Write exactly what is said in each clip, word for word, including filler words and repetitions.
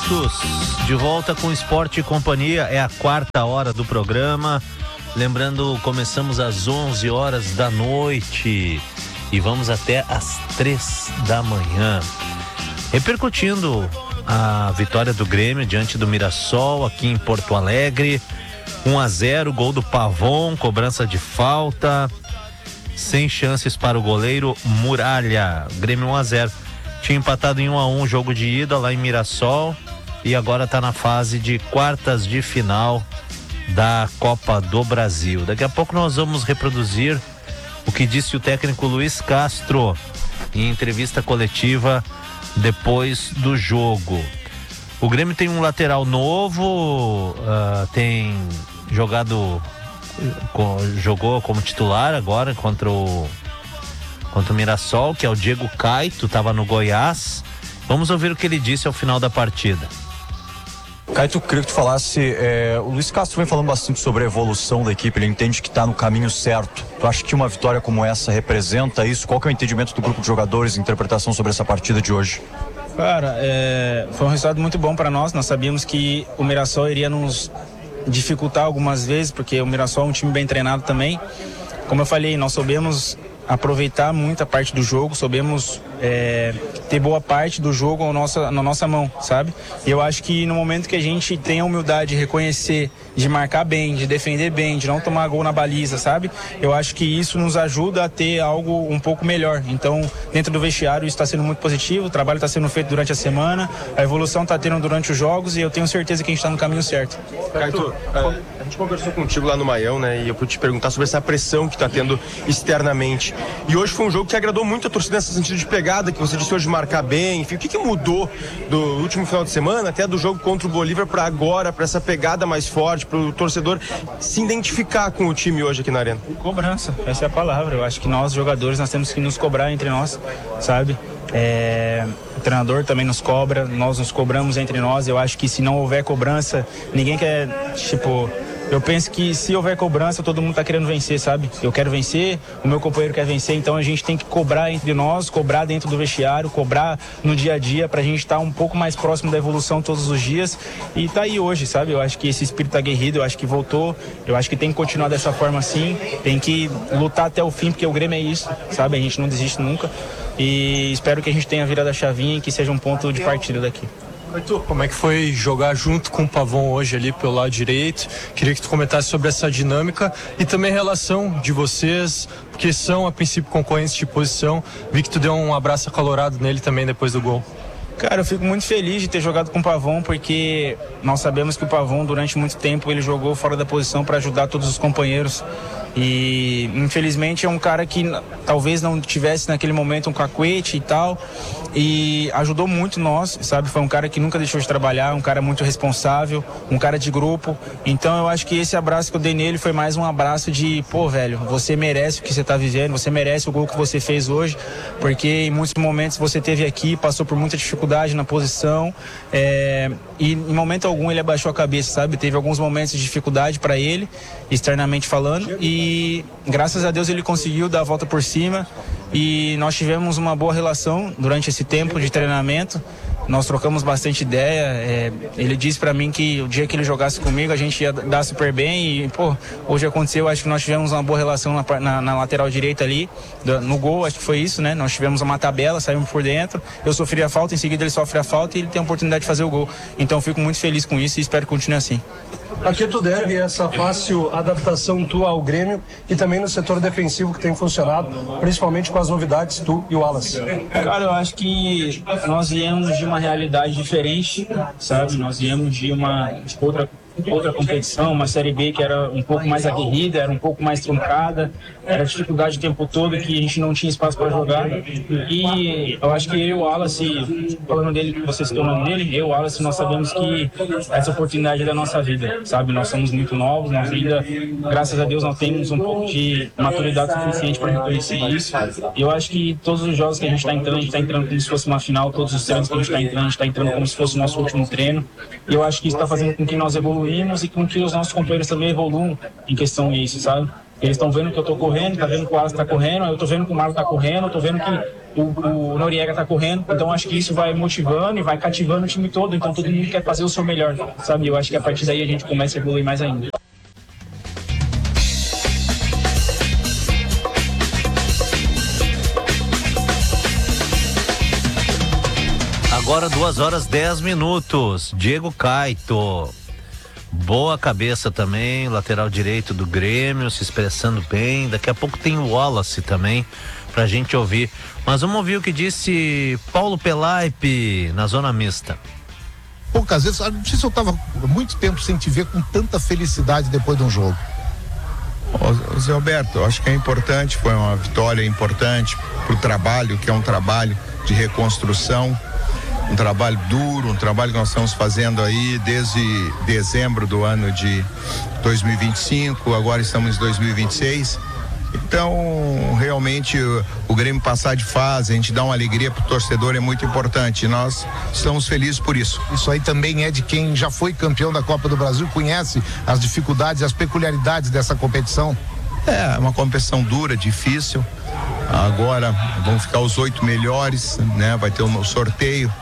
minutos, de volta com Esporte e Companhia, é a quarta hora do programa. Lembrando, começamos às onze horas da noite e vamos até às três da manhã. Repercutindo a vitória do Grêmio diante do Mirassol aqui em Porto Alegre, um a zero, gol do Pavon, cobrança de falta, sem chances para o goleiro Muralha. Grêmio um a zero. Tinha empatado em um a um, jogo de ida lá em Mirassol, e agora está na fase de quartas de final da Copa do Brasil. Daqui a pouco nós vamos reproduzir o que disse o técnico Luiz Castro em entrevista coletiva depois do jogo. O Grêmio tem um lateral novo, uh, tem jogado, jogou como titular agora contra o contra o Mirassol, que é o Diego Caito, estava no Goiás. Vamos ouvir o que ele disse ao final da partida. Caito, eu queria que tu falasse, é, o Luiz Castro vem falando bastante sobre a evolução da equipe, ele entende que está no caminho certo. Tu acha que uma vitória como essa representa isso? Qual que é o entendimento do grupo de jogadores, interpretação sobre essa partida de hoje? Cara, é, foi um resultado muito bom para nós. Nós sabíamos que o Mirassol iria nos dificultar algumas vezes, porque o Mirassol é um time bem treinado também. Como eu falei, nós soubemos aproveitar muita parte do jogo, soubemos é, ter boa parte do jogo na nossa, na nossa mão, sabe? E eu acho que no momento que a gente tem a humildade de reconhecer, de marcar bem, de defender bem, de não tomar gol na baliza, sabe? Eu acho que isso nos ajuda a ter algo um pouco melhor. Então, dentro do vestiário, isso está sendo muito positivo, o trabalho está sendo feito durante a semana, a evolução está tendo durante os jogos, e eu tenho certeza que a gente está no caminho certo. Caito, a gente conversou contigo lá no Maião, né? E eu pude te perguntar sobre essa pressão que está tendo externamente. E hoje foi um jogo que agradou muito a torcida nesse sentido de pegada, que você disse hoje, marcar bem, enfim. O que, que mudou do último final de semana, até do jogo contra o Bolívar, para agora, para essa pegada mais forte, para o torcedor se identificar com o time hoje aqui na Arena? Cobrança, essa é a palavra. Eu acho que nós, jogadores, nós temos que nos cobrar entre nós, sabe? É, o treinador também nos cobra, nós nos cobramos entre nós. Eu acho que se não houver cobrança, ninguém quer, tipo... Eu penso que se houver cobrança, todo mundo tá querendo vencer, sabe? Eu quero vencer, o meu companheiro quer vencer, então a gente tem que cobrar entre nós, cobrar dentro do vestiário, cobrar no dia a dia, pra gente estar um pouco mais próximo da evolução todos os dias. E tá aí hoje, sabe? Eu acho que esse espírito aguerrido, eu acho que voltou, eu acho que tem que continuar dessa forma assim, tem que lutar até o fim, porque o Grêmio é isso, sabe? A gente não desiste nunca. E espero que a gente tenha virado a chavinha e que seja um ponto de partida daqui. Arthur, como é que foi jogar junto com o Pavon hoje ali pelo lado direito? Queria que tu comentasse sobre essa dinâmica e também a relação de vocês, porque são a princípio concorrentes de posição. Vi que tu deu um abraço acalorado nele também depois do gol. Cara, eu fico muito feliz de ter jogado com o Pavon, porque nós sabemos que o Pavon durante muito tempo ele jogou fora da posição para ajudar todos os companheiros. E infelizmente é um cara que talvez não tivesse naquele momento um cacuete e tal, e ajudou muito nós, sabe? Foi um cara que nunca deixou de trabalhar, um cara muito responsável, um cara de grupo. Então eu acho que esse abraço que eu dei nele foi mais um abraço de, pô, velho, você merece o que você tá vivendo, você merece o gol que você fez hoje, porque em muitos momentos você teve aqui, passou por muita dificuldade na posição, é, e em momento algum ele abaixou a cabeça, sabe? Teve alguns momentos de dificuldade para ele, externamente falando, e E graças a Deus ele conseguiu dar a volta por cima, e nós tivemos uma boa relação durante esse tempo de treinamento. Nós trocamos bastante ideia, é, ele disse pra mim que o dia que ele jogasse comigo a gente ia dar super bem, e pô, hoje aconteceu. Acho que nós tivemos uma boa relação na, na, na lateral direita ali, no gol, acho que foi isso, né? Nós tivemos uma tabela, saímos por dentro, eu sofri a falta, em seguida ele sofre a falta e ele tem a oportunidade de fazer o gol. Então eu fico muito feliz com isso e espero que continue assim. A que tu deve essa fácil adaptação tua ao Grêmio e também no setor defensivo que tem funcionado, principalmente com as novidades, tu e o Wallace? Cara, eu acho que nós viemos de uma realidade diferente, sabe? Nós viemos de uma de outra outra competição, uma Série B que era um pouco mais aguerrida, era um pouco mais truncada, era dificuldade o tempo todo, que a gente não tinha espaço para jogar. E eu acho que eu e o Wallace, falando dele, que você citou o nome dele, eu e o Wallace, nós sabemos que essa oportunidade é da nossa vida, sabe? Nós somos muito novos, nós ainda, graças a Deus, nós temos um pouco de maturidade suficiente para reconhecer isso. E eu acho que todos os jogos que a gente está entrando, a gente está entrando como se fosse uma final, todos os treinos que a gente está entrando, a gente está entrando como se fosse o nosso último treino. E eu acho que isso está fazendo com que nós evoluímos e com que os nossos companheiros também evoluam em questão disso, sabe? Eles estão vendo que eu estou correndo, tá vendo que o Wallace está correndo, eu estou vendo que o Marlon está correndo, eu estou vendo que o, o Noriega tá correndo, então acho que isso vai motivando e vai cativando o time todo, então todo mundo quer fazer o seu melhor, sabe? Eu acho que a partir daí a gente começa a evoluir mais ainda. Agora duas horas dez minutos. Diego Caito. Boa cabeça também, lateral direito do Grêmio, se expressando bem. Daqui a pouco tem o Wallace também pra gente ouvir. Mas vamos ouvir o que disse Paulo Pelaipe na zona mista. Poucas vezes, não sei se eu tava muito tempo sem te ver com tanta felicidade depois de um jogo. Ô, Zé Alberto, eu acho que é importante, foi uma vitória importante pro trabalho, que é um trabalho de reconstrução. Um trabalho duro, um trabalho que nós estamos fazendo aí desde dezembro do ano de dois mil e vinte e cinco, agora estamos em dois mil e vinte e seis. Então, realmente, o, o Grêmio passar de fase, a gente dá uma alegria pro torcedor, é muito importante. Nós estamos felizes por isso. Isso aí também é de quem já foi campeão da Copa do Brasil, conhece as dificuldades, as peculiaridades dessa competição. É, uma competição dura, difícil. Agora vão ficar os oito melhores, né? Vai ter um sorteio,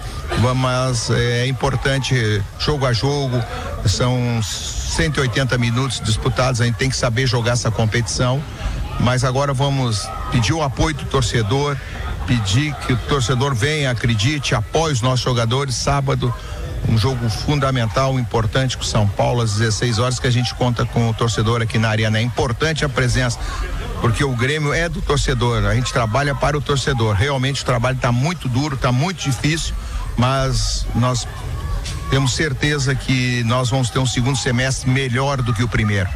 mas é importante jogo a jogo, são cento e oitenta minutos disputados, a gente tem que saber jogar essa competição, mas agora vamos pedir o apoio do torcedor, pedir que o torcedor venha, acredite, apoie os nossos jogadores. Sábado, um jogo fundamental, importante com São Paulo às dezesseis horas, que a gente conta com o torcedor aqui na Arena. É importante a presença, porque o Grêmio é do torcedor, a gente trabalha para o torcedor. Realmente o trabalho está muito duro, está muito difícil, mas nós temos certeza que nós vamos ter um segundo semestre melhor do que o primeiro.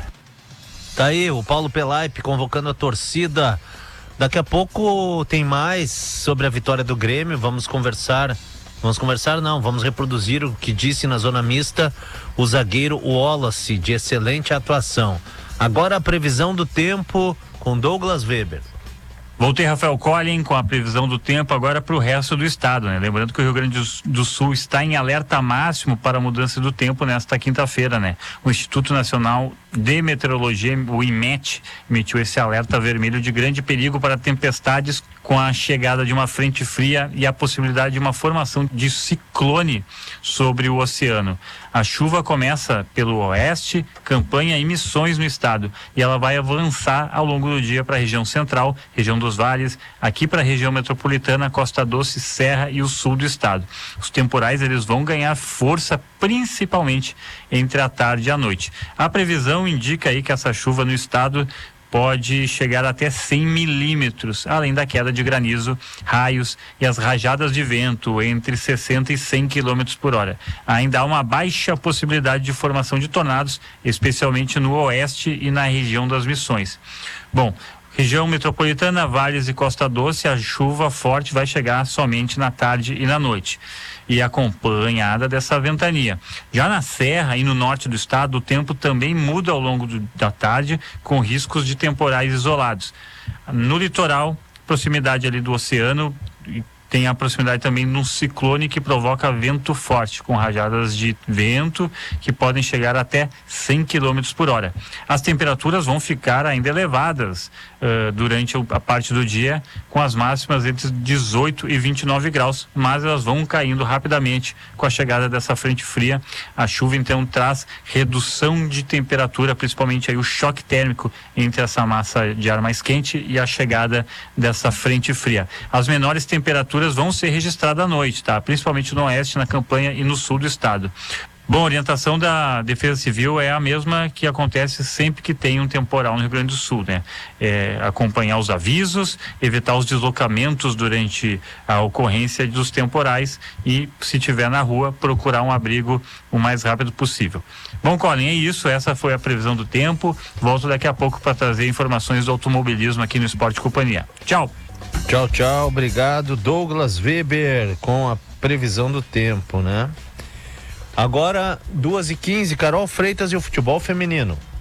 Tá aí o Paulo Pelaipe convocando a torcida. Daqui a pouco tem mais sobre a vitória do Grêmio, vamos conversar, vamos conversar não, vamos reproduzir o que disse na zona mista o zagueiro Wallace, de excelente atuação. Agora a previsão do tempo com Douglas Weber. Voltei, Rafael Collin, com a previsão do tempo agora para o resto do estado, né? Lembrando que o Rio Grande do Sul está em alerta máximo para a mudança do tempo nesta quinta-feira, né? O Instituto Nacional de Meteorologia, o IMET, emitiu esse alerta vermelho de grande perigo para tempestades com a chegada de uma frente fria e a possibilidade de uma formação de ciclone sobre o oceano. A chuva começa pelo oeste, Campanha e Missões no estado, e ela vai avançar ao longo do dia para a região central, região dos vales, aqui para a região metropolitana, Costa Doce, Serra e o sul do estado. Os temporais eles vão ganhar força principalmente entre a tarde e a noite. A previsão indica aí que essa chuva no estado pode chegar até cem milímetros, além da queda de granizo, raios e as rajadas de vento entre sessenta e cem quilômetros por hora. Ainda há uma baixa possibilidade de formação de tornados, especialmente no oeste e na região das Missões. Bom, região metropolitana, Vales e Costa Doce, a chuva forte vai chegar somente na tarde e na noite, e acompanhada dessa ventania. Já na Serra e no norte do estado, o tempo também muda ao longo do, da tarde, com riscos de temporais isolados. No litoral, proximidade ali do oceano, tem a proximidade também de um ciclone que provoca vento forte, com rajadas de vento que podem chegar até cem quilômetros por hora. As temperaturas vão ficar ainda elevadas uh, durante a parte do dia, com as máximas entre dezoito e vinte e nove graus, mas elas vão caindo rapidamente com a chegada dessa frente fria. A chuva então traz redução de temperatura, principalmente aí o choque térmico entre essa massa de ar mais quente e a chegada dessa frente fria. As menores temperaturas vão ser registradas à noite, tá? Principalmente no oeste, na Campanha e no sul do estado. Bom, a orientação da Defesa Civil é a mesma que acontece sempre que tem um temporal no Rio Grande do Sul, né? É acompanhar os avisos, evitar os deslocamentos durante a ocorrência dos temporais e, se tiver na rua, procurar um abrigo o mais rápido possível. Bom, Colin, é isso. Essa foi a previsão do tempo. Volto daqui a pouco para trazer informações do automobilismo aqui no Esporte Companhia. Tchau! Tchau, tchau, obrigado, Douglas Weber, com a previsão do tempo, né? Agora, duas e quinze, Carol Freitas e o futebol feminino.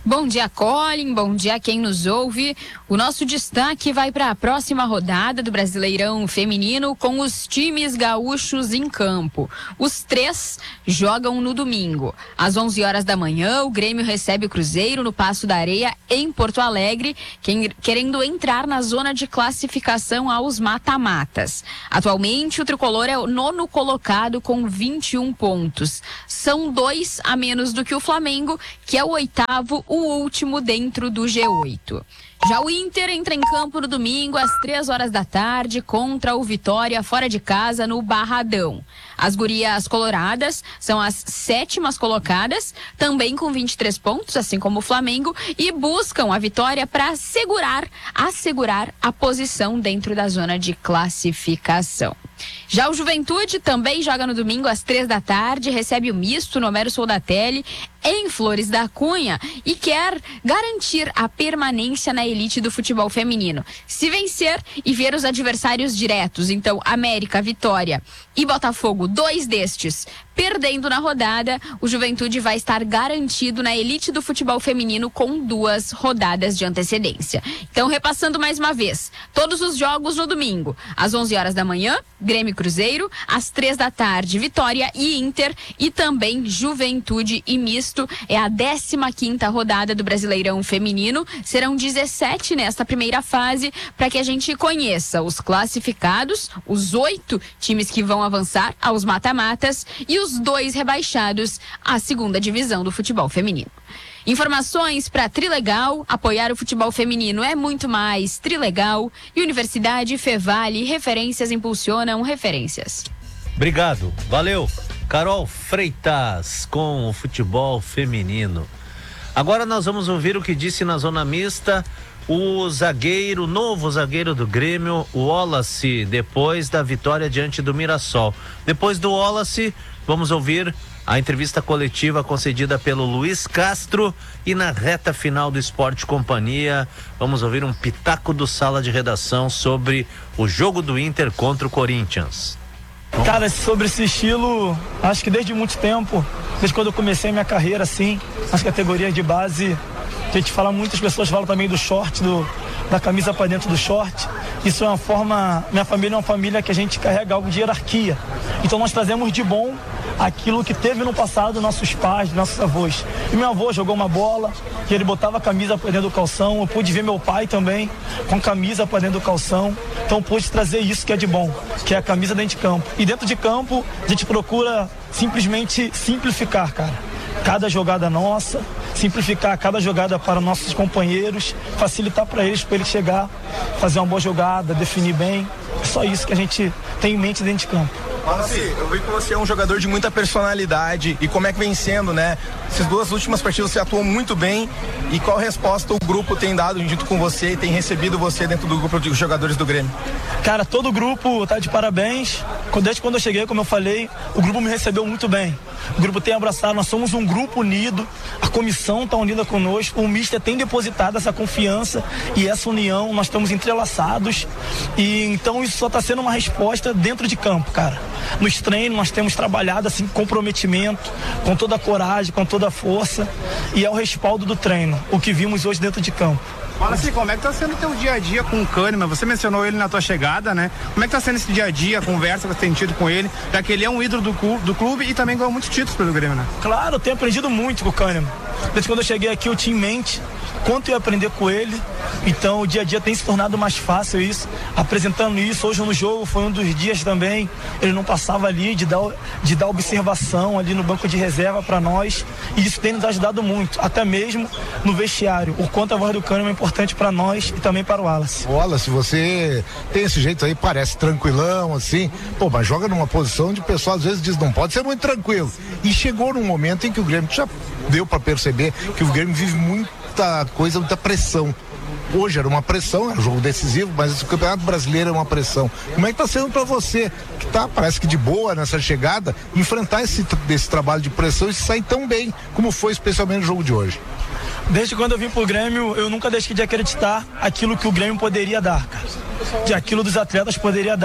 Bom dia, Colin. Bom dia a quem nos ouve. O nosso destaque vai para a próxima rodada do Brasileirão Feminino com os times gaúchos em campo. Os três jogam no domingo. Às onze horas da manhã, o Grêmio recebe o Cruzeiro no Paço da Areia, em Porto Alegre, querendo entrar na zona de classificação aos mata-matas. Atualmente, o tricolor é o nono colocado com vinte e um pontos. São dois a menos do que o Flamengo, que é o oitavo, o último dentro do G oito. Já o Inter entra em campo no domingo às três horas da tarde contra o Vitória fora de casa no Barradão. As gurias coloradas são as sétimas colocadas, também com vinte e três pontos, assim como o Flamengo, e buscam a vitória para assegurar, assegurar a posição dentro da zona de classificação. Já o Juventude também joga no domingo às três da tarde, recebe o misto no Homero Soldatelli em Flores da Cunha e quer garantir a permanência na elite do futebol feminino. Se vencer e ver os adversários diretos, então América, Vitória e Botafogo, dois destes, perdendo na rodada, o Juventude vai estar garantido na elite do futebol feminino com duas rodadas de antecedência. Então, repassando mais uma vez, todos os jogos no domingo, às onze horas da manhã, Grêmio e Cruzeiro, às três da tarde, Vitória e Inter, e também Juventude e Misto. É a décima quinta rodada do Brasileirão Feminino. Serão dezessete nesta primeira fase, para que a gente conheça os classificados, os oito times que vão avançar aos mata-matas e os dois rebaixados à segunda divisão do futebol feminino. Informações para Trilegal. Apoiar o futebol feminino é muito mais. Trilegal e Universidade Fevale. Referências impulsionam referências. Obrigado. Valeu. Carol Freitas com o futebol feminino. Agora nós vamos ouvir o que disse na zona mista o zagueiro, novo zagueiro do Grêmio, o Wallace, depois da vitória diante do Mirassol. Depois do Wallace, vamos ouvir a entrevista coletiva concedida pelo Luiz Castro e na reta final do Esporte Companhia, vamos ouvir um pitaco do Sala de Redação sobre o jogo do Inter contra o Corinthians. Cara, sobre esse estilo, acho que desde muito tempo, desde quando eu comecei a minha carreira assim, nas categorias de base, a gente fala, muitas pessoas falam também do short, do, da camisa para dentro do short. Isso é uma forma, minha família é uma família que a gente carrega algo de hierarquia. Então nós trazemos de bom aquilo que teve no passado nossos pais, nossos avós. E meu avô jogou uma bola e ele botava a camisa para dentro do calção. Eu pude ver meu pai também com camisa para dentro do calção. Então pude trazer isso que é de bom, que é a camisa dentro de campo. E dentro de campo a gente procura simplesmente simplificar, cara. Cada jogada nossa, simplificar cada jogada para nossos companheiros, facilitar para eles, para eles chegar, fazer uma boa jogada, definir bem. É só isso que a gente tem em mente dentro de campo. Wallace, eu vi que você é um jogador de muita personalidade e como é que vem sendo, né? Essas duas últimas partidas você atuou muito bem e qual resposta o grupo tem dado junto com você e tem recebido você dentro do grupo de jogadores do Grêmio? Cara, todo o grupo tá de parabéns. Desde quando eu cheguei, como eu falei, o grupo me recebeu muito bem. O grupo tem abraçado, nós somos um grupo unido, a comissão está unida conosco, o Mister tem depositado essa confiança e essa união, nós estamos entrelaçados e então isso só está sendo uma resposta dentro de campo, cara. Nos treinos nós temos trabalhado assim, comprometimento, com toda a coragem, com toda a força e é o respaldo do treino, o que vimos hoje dentro de campo. Fala assim, como é que tá sendo o teu dia a dia com o Kahneman? Você mencionou ele na tua chegada, né? Como é que tá sendo esse dia a dia, a conversa que você tem tido com ele, já que ele é um ídolo do, cu, do clube e também ganhou muitos títulos pelo Grêmio, né? Claro, eu tenho aprendido muito com o Kahneman. Desde quando eu cheguei aqui eu tinha em mente quanto eu ia aprender com ele, então o dia a dia tem se tornado mais fácil isso, apresentando isso. Hoje no jogo foi um dos dias também, ele não passava ali de dar, de dar observação ali no banco de reserva para nós, e isso tem nos ajudado muito, até mesmo no vestiário, o quanto a voz do Kahneman é importante para nós e também para o Wallace. Wallace, você tem esse jeito aí, parece tranquilão assim, pô, mas joga numa posição onde o pessoal às vezes diz, não pode ser muito tranquilo, e chegou num momento em que o Grêmio já deu para perceber que o Grêmio vive muita coisa, muita pressão. Hoje era uma pressão, é um jogo decisivo, mas o Campeonato Brasileiro é uma pressão. Como é que tá sendo para você, que tá, parece que de boa nessa chegada, enfrentar esse, esse trabalho de pressão e sair tão bem, como foi especialmente no jogo de hoje? Desde quando eu vim pro Grêmio, eu nunca deixei de acreditar aquilo que o Grêmio poderia dar, cara. De aquilo dos atletas poderia dar.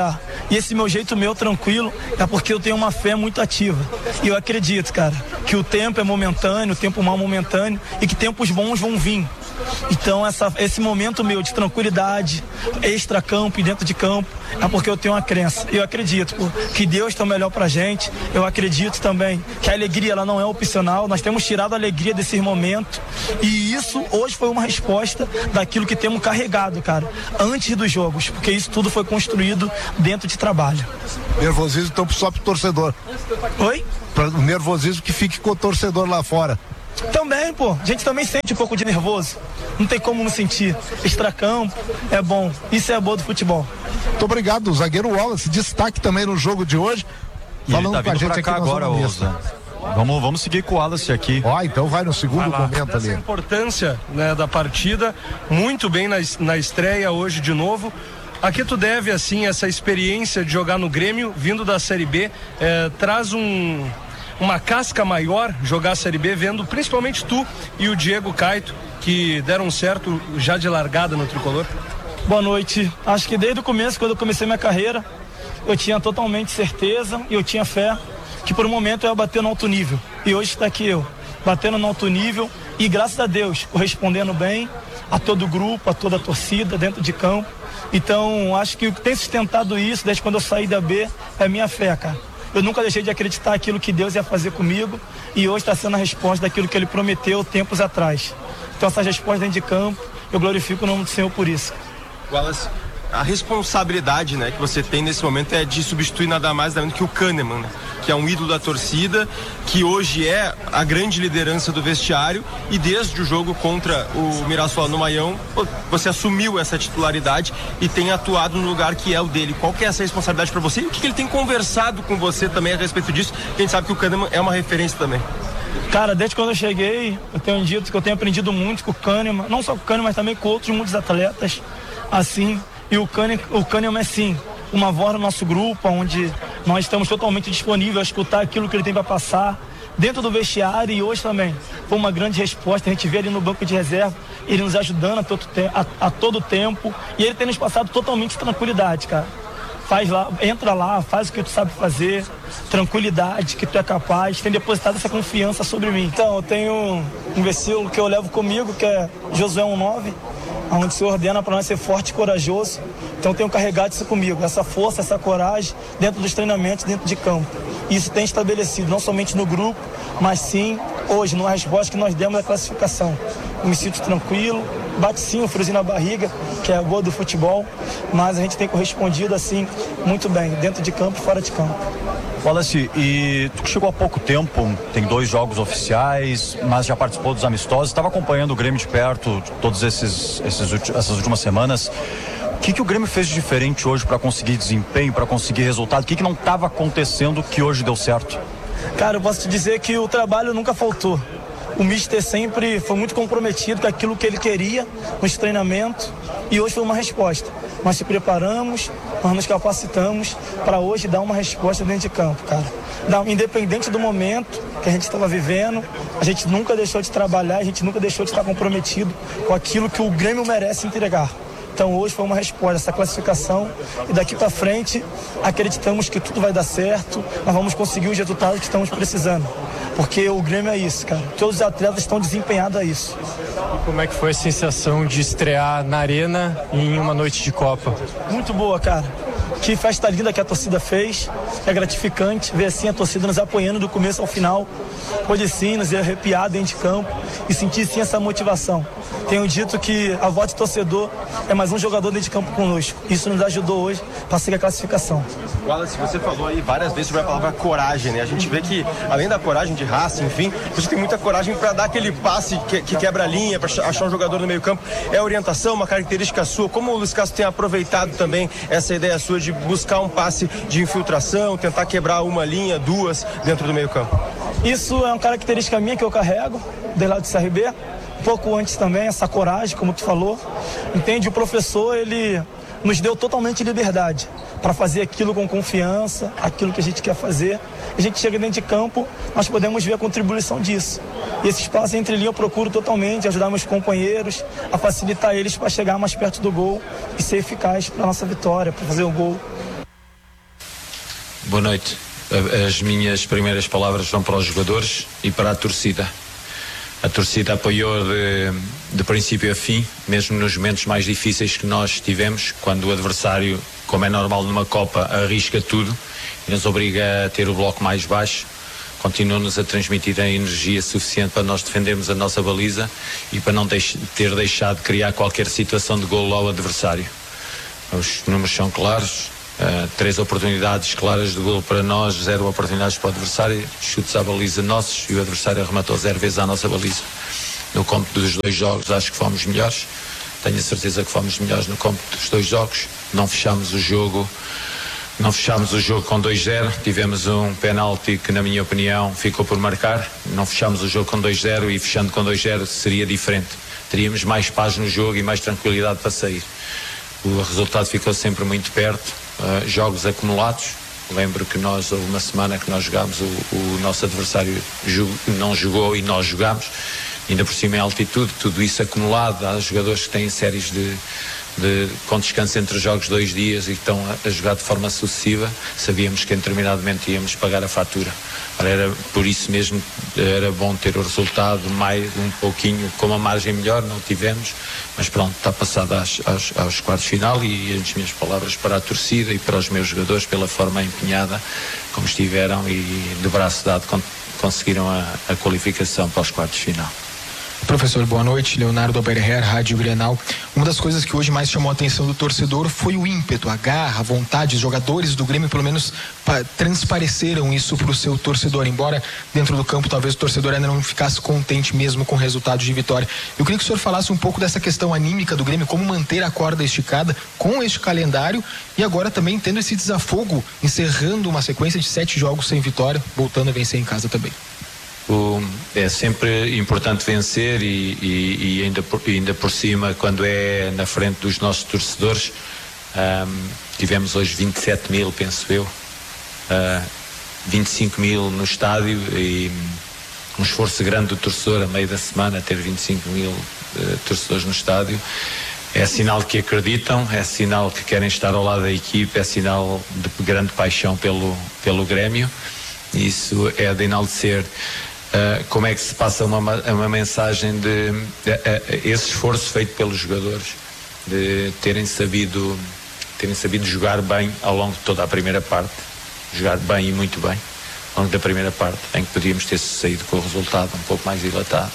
E esse meu jeito meu tranquilo é porque eu tenho uma fé muito ativa. E eu acredito, cara, que o tempo é momentâneo, o tempo mal momentâneo e que tempos bons vão vir. Então essa, esse momento meu de tranquilidade, extra-campo e dentro de campo, é porque eu tenho uma crença. Eu acredito pô, que Deus está melhor pra gente. Eu acredito também que a alegria ela não é opcional. Nós temos tirado a alegria desse momento. E isso hoje foi uma resposta daquilo que temos carregado, cara, antes dos jogos. Porque isso tudo foi construído dentro de trabalho. Nervosismo então só pro torcedor. Oi? Pra, o nervosismo que fique com o torcedor lá fora. Também, pô. A gente também sente um pouco de nervoso. Não tem como não sentir. Extracampo é bom. Isso é bom do futebol. Muito obrigado. O zagueiro Wallace, destaque também no jogo de hoje. E falando ele tá vindo pra cá agora, Oza. Vamos, vamos seguir com o Wallace aqui. Ó, então vai no segundo vai momento ali. Essa importância, né, da partida. Muito bem na, na estreia hoje de novo. A que tu deve, assim, essa experiência de jogar no Grêmio, vindo da Série B, eh, traz um... uma casca maior jogar a Série B, vendo principalmente tu e o Diego Caito, que deram certo já de largada no tricolor? Boa noite. Acho que desde o começo, quando eu comecei minha carreira, eu tinha totalmente certeza e eu tinha fé que por um momento eu ia bater no alto nível. E hoje está aqui eu, batendo no alto nível e graças a Deus, correspondendo bem a todo o grupo, a toda a torcida dentro de campo. Então, acho que o que tem sustentado isso desde quando eu saí da B é a minha fé, cara. Eu nunca deixei de acreditar aquilo que Deus ia fazer comigo e hoje está sendo a resposta daquilo que Ele prometeu tempos atrás. Então essas respostas dentro de campo, eu glorifico o nome do Senhor por isso. Wallace, a responsabilidade, né, que você tem nesse momento é de substituir nada mais nada menos que o Kahneman, né, que é um ídolo da torcida, que hoje é a grande liderança do vestiário e desde o jogo contra o Mirassol no Maião, você assumiu essa titularidade e tem atuado no lugar que é o dele. Qual que é essa responsabilidade para você e o que, que ele tem conversado com você também a respeito disso? Quem sabe que o Kahneman é uma referência também. Cara, desde quando eu cheguei, eu tenho dito que eu tenho aprendido muito com o Kahneman, não só com o Kahneman, mas também com outros muitos atletas, assim, e o Kahneman, o Kahneman é sim, uma voz no nosso grupo, onde nós estamos totalmente disponíveis a escutar aquilo que ele tem para passar, dentro do vestiário e hoje também. Foi uma grande resposta, a gente vê ali no banco de reserva, ele nos ajudando a todo, a, a todo tempo, e ele tem nos passado totalmente tranquilidade, cara. Faz lá, entra lá, faz o que tu sabe fazer, tranquilidade, que tu é capaz, tem depositado essa confiança sobre mim. Então, eu tenho um versículo que eu levo comigo, que é Josué um nove, onde o Senhor ordena para nós ser forte e corajoso. Então, eu tenho carregado isso comigo, essa força, essa coragem, dentro dos treinamentos, dentro de campo. Isso tem estabelecido, não somente no grupo, mas sim hoje, numa resposta que nós demos da classificação. Eu me sinto tranquilo, bate sim um friozinho na barriga, que é a boa do futebol, mas a gente tem correspondido assim muito bem, dentro de campo e fora de campo. Wallace, e tu que chegou há pouco tempo, tem dois jogos oficiais, mas já participou dos amistosos, estava acompanhando o Grêmio de perto todas esses, esses, essas últimas semanas. O que, que o Grêmio fez de diferente hoje para conseguir desempenho, para conseguir resultado? O que, que não estava acontecendo que hoje deu certo? Cara, eu posso te dizer que o trabalho nunca faltou. O mister sempre foi muito comprometido com aquilo que ele queria nos treinamentos e hoje foi uma resposta. Nós se preparamos, nós nos capacitamos para hoje dar uma resposta dentro de campo, cara. Independente do momento que a gente estava vivendo, a gente nunca deixou de trabalhar, a gente nunca deixou de estar comprometido com aquilo que o Grêmio merece entregar. Então hoje foi uma resposta, essa classificação, e daqui para frente acreditamos que tudo vai dar certo, nós vamos conseguir os resultados que estamos precisando, porque o Grêmio é isso, cara, todos os atletas estão desempenhados a isso. E como é que foi a sensação de estrear na Arena em uma noite de Copa? Muito boa, cara. Que festa linda que a torcida fez, é gratificante ver assim a torcida nos apoiando do começo ao final, pode sim nos arrepiar dentro de campo e sentir sim essa motivação. Tenho dito que a voz de torcedor é mais um jogador dentro de campo conosco, isso nos ajudou hoje para seguir a classificação. Wallace, você falou aí várias vezes sobre a palavra coragem, né? A gente vê que além da coragem de raça, enfim, você tem muita coragem para dar aquele passe que, que quebra a linha, para achar um jogador no meio campo. É orientação, uma característica sua, como o Luiz Castro tem aproveitado também essa ideia sua de buscar um passe de infiltração, tentar quebrar uma linha, duas dentro do meio campo? Isso é uma característica minha que eu carrego, desde lá do C R B, um pouco antes também, essa coragem, como tu falou. Entende? O professor, ele nos deu totalmente liberdade para fazer aquilo com confiança, aquilo que a gente quer fazer. A gente chega dentro de campo, nós podemos ver a contribuição disso. E esse espaço entre linha eu procuro totalmente ajudar meus companheiros a facilitar eles para chegar mais perto do gol e ser eficaz para a nossa vitória, para fazer o gol. boa noite. As minhas primeiras palavras vão para os jogadores e para a torcida. A torcida apoiou de, de princípio a fim, mesmo nos momentos mais difíceis que nós tivemos, quando o adversário, como é normal numa Copa, arrisca tudo e nos obriga a ter o bloco mais baixo. Continuou-nos a transmitir a energia suficiente para nós defendermos a nossa baliza e para não deix- ter deixado de criar qualquer situação de golo ao adversário. Os números são claros, uh, três oportunidades claras de golo para nós, zero oportunidades para o adversário, chutes à baliza nossos e o adversário arrematou zero vezes à nossa baliza. No cômputo dos dois jogos acho que fomos melhores, tenho a certeza que fomos melhores no cômputo dos dois jogos, não fechámos o jogo. Não fechámos o jogo com dois zero, tivemos um penalti que, na minha opinião, ficou por marcar. Não fechámos o jogo com dois zero e fechando com dois zero seria diferente. Teríamos mais paz no jogo e mais tranquilidade para sair. O resultado ficou sempre muito perto. Uh, jogos acumulados. Lembro que nós, houve uma semana que nós jogámos, o, o nosso adversário jog, não jogou e nós jogámos. Ainda por cima em altitude, tudo isso acumulado. Há jogadores que têm séries de... De, com descanso entre os jogos dois dias e que estão a, a jogar de forma sucessiva, sabíamos que em determinado momento íamos pagar a fatura. Era por isso mesmo, era bom ter o resultado mais um pouquinho, com uma margem melhor, não tivemos, mas pronto, está passado às, aos, aos quartos de final e as minhas palavras para a torcida e para os meus jogadores pela forma empenhada como estiveram e de braço dado conseguiram a, a qualificação para os quartos de final. Professor, boa noite. Leonardo Oberher, Rádio Grenal. Uma das coisas que hoje mais chamou a atenção do torcedor foi o ímpeto, a garra, a vontade. Os jogadores do Grêmio, pelo menos, transpareceram isso para o seu torcedor. Embora dentro do campo, talvez o torcedor ainda não ficasse contente mesmo com o resultado de vitória. Eu queria que o senhor falasse um pouco dessa questão anímica do Grêmio, como manter a corda esticada com este calendário e agora também tendo esse desafogo, encerrando uma sequência de sete jogos sem vitória, voltando a vencer em casa também. O, é sempre importante vencer e, e, e ainda, por, ainda por cima quando é na frente dos nossos torcedores. Um, tivemos hoje vinte e sete mil, penso eu, uh, vinte e cinco mil no estádio e um esforço grande do torcedor a meio da semana ter vinte e cinco mil uh, torcedores no estádio. É sinal que acreditam, é sinal que querem estar ao lado da equipe, é sinal de grande paixão pelo, pelo Grêmio. Isso é de enaltecer. Uh, como é que se passa uma, uma mensagem de, de, de esse esforço feito pelos jogadores de terem sabido terem sabido jogar bem ao longo de toda a primeira parte, jogar bem e muito bem ao longo da primeira parte, em que podíamos ter saído com o resultado um pouco mais dilatado,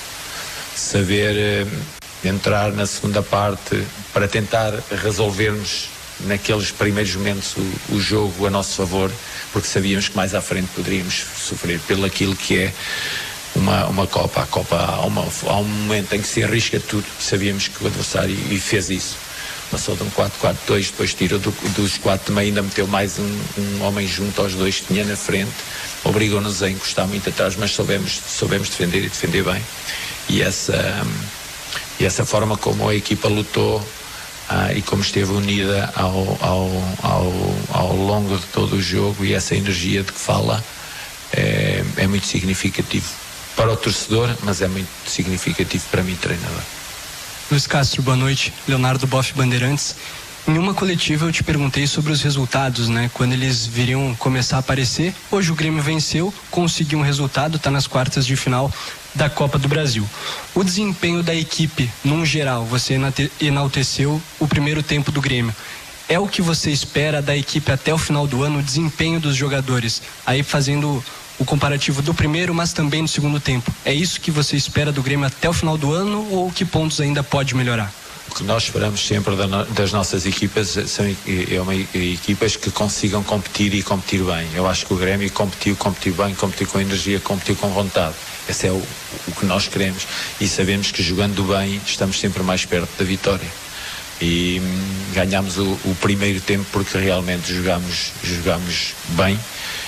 saber uh, entrar na segunda parte para tentar resolvermos naqueles primeiros momentos o, o jogo a nosso favor, porque sabíamos que mais à frente poderíamos sofrer pelo aquilo que é uma, uma Copa. A Copa há, uma, há um momento em que se arrisca tudo, sabíamos que o adversário e fez isso. Passou de um quatro quatro dois, depois tirou do, dos quatro também, ainda meteu mais um, um homem junto aos dois que tinha na frente, obrigou-nos a encostar muito atrás, mas soubemos, soubemos defender e defender bem. E essa, e essa forma como a equipa lutou Ah, e como esteve unida ao, ao, ao, ao longo de todo o jogo, e essa energia de que fala é, é muito significativo para o torcedor, mas é muito significativo para mim, treinador. Luiz Castro, boa noite. Leonardo Boff, Bandeirantes. Em uma coletiva eu te perguntei sobre os resultados, né? Quando eles viriam começar a aparecer. Hoje o Grêmio venceu, conseguiu um resultado, está nas quartas de final da Copa do Brasil. O desempenho da equipe, num geral, você enalteceu o primeiro tempo do Grêmio. É o que você espera da equipe até o final do ano, o desempenho dos jogadores? Aí fazendo o comparativo do primeiro, mas também do segundo tempo. É isso que você espera do Grêmio até o final do ano ou que pontos ainda pode melhorar? O que nós esperamos sempre das nossas equipas são é uma, equipas que consigam competir e competir bem. Eu acho que o Grêmio competiu, competiu bem, competiu com energia, competiu com vontade. Esse é o, o que nós queremos e sabemos que jogando bem estamos sempre mais perto da vitória. E hum, ganhamos o, o primeiro tempo porque realmente jogámos, jogámos bem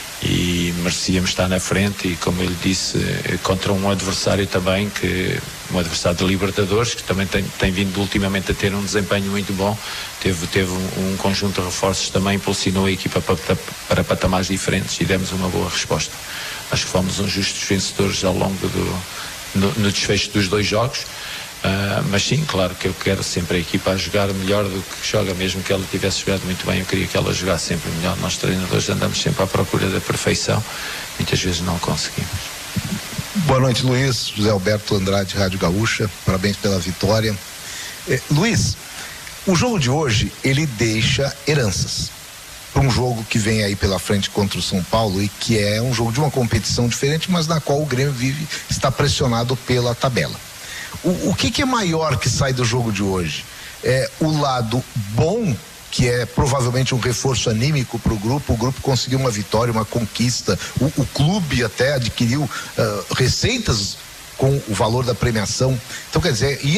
e merecíamos estar na frente e, como ele disse, contra um adversário também que um adversário de Libertadores que também tem, tem vindo ultimamente a ter um desempenho muito bom, teve, teve um, um conjunto de reforços também, impulsionou a equipa para, para patamares diferentes e demos uma boa resposta. Acho que fomos uns justos vencedores ao longo do no, no desfecho dos dois jogos. Uh, mas sim, claro que eu quero sempre a equipa a jogar melhor do que joga, mesmo que ela tivesse jogado muito bem, eu queria que ela jogasse sempre melhor. Nós treinadores andamos sempre à procura da perfeição, muitas vezes não conseguimos. Boa noite, Luiz. José Alberto Andrade, Rádio Gaúcha, parabéns pela vitória. Eh, Luiz, o jogo de hoje, ele deixa heranças para um jogo que vem aí pela frente contra o São Paulo e que é um jogo de uma competição diferente, mas na qual o Grêmio vive, está pressionado pela tabela. O, o que, que é maior que sai do jogo de hoje? É o lado bom, que é provavelmente um reforço anímico para o grupo, o grupo conseguiu uma vitória, uma conquista, o, o clube até adquiriu uh, receitas com o valor da premiação. Então, quer dizer, e